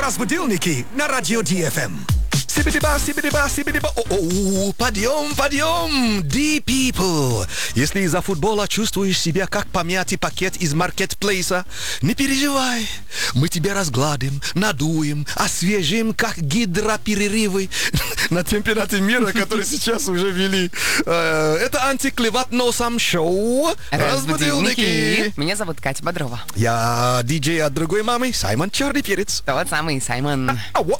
Разбудилники на радио DFM. Сибидиба, сибидиба, сибидиба. Подъем, подъем, D-People. Если из-за футбола чувствуешь себя как помятый пакет из маркетплейса, не переживай. Мы тебя разгладим, надуем, освежим, как гидроперерывы на чемпионате мира, который сейчас уже вели. Это антиклеват носом шоу «Разбудилники». Меня зовут Катя Бодрова. Я диджей от другой мамы, Саймон Черный Перец. Тот самый Саймон.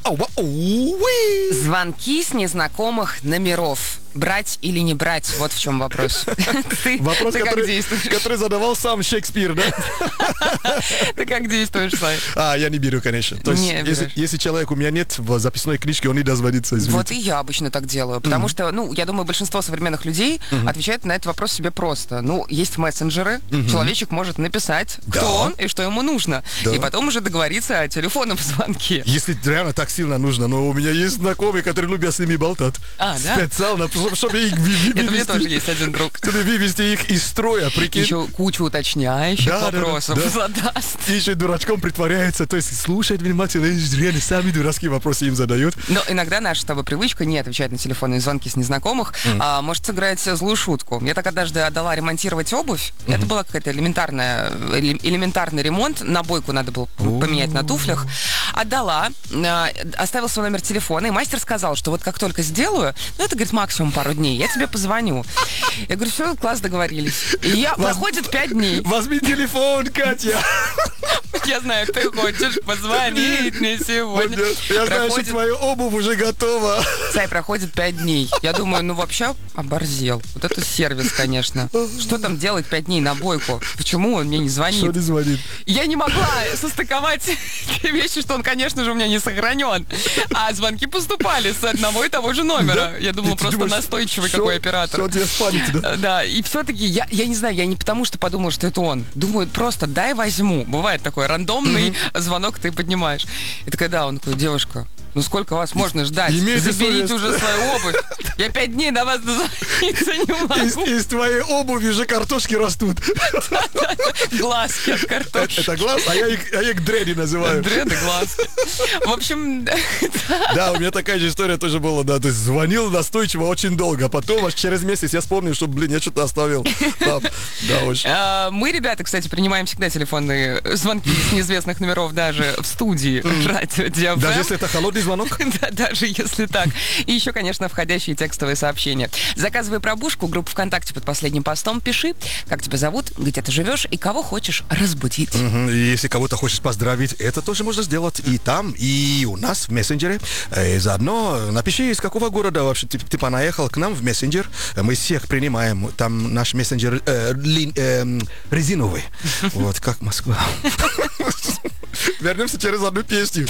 Звонки с незнакомых номеров. Брать или не брать? Вот в чем вопрос. Вопрос, ты как действуешь? который задавал сам Шекспир, да? Ты как действуешь, Сай? Я не беру, конечно. То есть, если человек у меня нет в записной книжке, он не дозвонится, извините. Вот и я обычно так делаю. Потому что, я думаю, большинство современных людей отвечает на этот вопрос себе просто. Есть мессенджеры, человечек может написать, кто он и что ему нужно. И потом уже договориться о телефонном звонке. Если реально так сильно нужно, но у меня есть знакомые, которые любят с ними болтать. Да? Специально, чтобы их вывести. Это у меня тоже есть один друг. Чтобы вывести их из строя, прикинь. Еще кучу уточняющих вопросов задаст. И еще дурачком притворяется, то есть слушает внимательно, и реально сами дурацкие вопросы им задают. Но иногда наша с тобой привычка не отвечать на телефонные звонки с незнакомых, может сыграть злую шутку. Я так однажды отдала ремонтировать обувь. Это была какая-то элементарный ремонт. Набойку надо было поменять на туфлях. Отдала, оставила свой номер телефона, и мастер сказал, что вот как только сделаю, это, говорит, максимум пару дней, я тебе позвоню. Я говорю, все, класс, договорились. И проходит 5 дней. Возьми телефон, Катя. Я знаю, ты хочешь позвонить мне сегодня. Я знаю, что твоя обувь уже готова. Сай, проходит 5 дней. Я думаю, вообще оборзел. Вот это сервис, конечно. Что там делать 5 дней на бойку? Почему он мне не звонит? Что не звонит? Я не могла состыковать те вещи, что он, конечно же, у меня не сохранен. А звонки поступали с одного и того же номера. Я думала, просто настойчивый какой оператор. Что тебя спалит, да? Да, и все-таки, я не знаю, я не потому что подумала, что это он. Думаю, просто дай возьму. Бывает такой рандомный звонок, ты поднимаешь. И такая, да, он такой, девушка, сколько вас можно ждать? Заберите уже свою обувь. Я 5 дней на вас дозвониться не могу. Из твоей обуви же картошки растут. Глазки от картошки. Это глаз, а я их дреды называю. Дреды, глазки. В общем, да, у меня такая же история тоже была, да. То есть звонил настойчиво очень долго, а потом аж через месяц я вспомнил, что, я что-то оставил там. Да, очень. Мы, ребята, кстати, принимаем всегда телефонные звонки с неизвестных номеров даже в студии радио DFM. Даже если это холодный звонок? Да, даже если так. И еще, конечно, входящие текстовые сообщения. Заказывай пробужку, группу ВКонтакте под последним постом, пиши, как тебя зовут, где ты живешь и кого хочешь разбудить. И если кого-то хочешь поздравить, это тоже можно сделать и там, и у нас в мессенджере. Заодно напиши, из какого города вообще ты понаехал к нам в мессенджер. Мы всех принимаем. Там наш мессенджер резиновый. Вот, как Москва. Вернемся через одну песню.